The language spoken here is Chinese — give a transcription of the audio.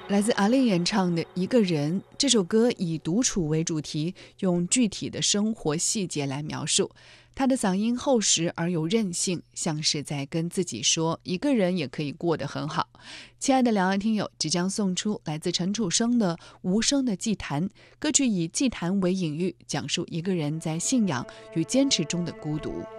来自阿令演唱的《一个人》这首歌以独处为主题，用具体的生活细节来描述。他的嗓音厚实而有韧性，像是在跟自己说，一个人也可以过得很好。亲爱的两岸听友，即将送出来自陈楚生的《无声的祭坛》，歌曲以祭坛为隐喻，讲述一个人在信仰与坚持中的孤独。